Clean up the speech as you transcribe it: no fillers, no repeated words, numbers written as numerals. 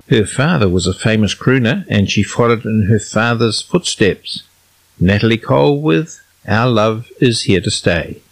Her father was a famous crooner, and she followed in her father's footsteps. Natalie Cole with Our Love Is Here to Stay.